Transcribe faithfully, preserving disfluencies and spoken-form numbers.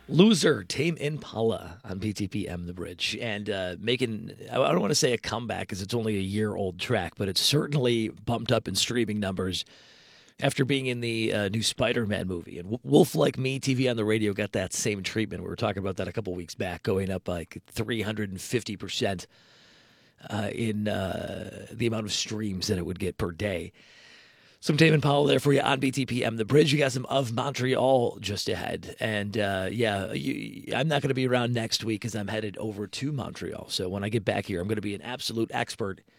Loser, Tame Impala on B T P M The Bridge. And uh, making, I don't want to say a comeback because it's only a year old track, but it's certainly bumped up in streaming numbers after being in the uh, new Spider-Man movie. And Wolf Like Me, T V on the radio, got that same treatment. We were talking about that a couple weeks back, going up like three hundred fifty percent uh, in uh, the amount of streams that it would get per day. Some Tame Impala there for you on B T P M The Bridge. You got some Of Montreal just ahead. And, uh, yeah, you, I'm not going to be around next week because I'm headed over to Montreal. So when I get back here, I'm going to be an absolute expert